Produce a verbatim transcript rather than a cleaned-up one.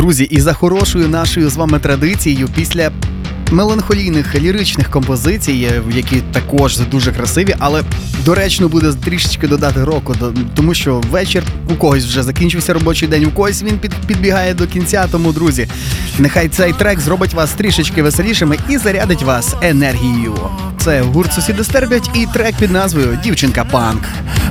Друзі, і за хорошою нашою з вами традицією, після меланхолійних ліричних композицій, які також дуже красиві, але доречно буде трішечки додати року, тому що вечір у когось вже закінчився робочий день, у когось він під, підбігає до кінця, тому, друзі, нехай цей трек зробить вас трішечки веселішими і зарядить вас енергією. Це гурт «Сусіди стерпять» і трек під назвою «Дівчинка-панк».